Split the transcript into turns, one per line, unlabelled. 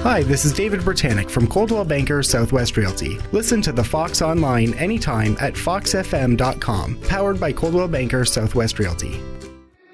Hi, this is David Britannic from Coldwell Banker Southwest Realty. Listen to the Fox online anytime at foxfm.com, powered by Coldwell Banker Southwest Realty.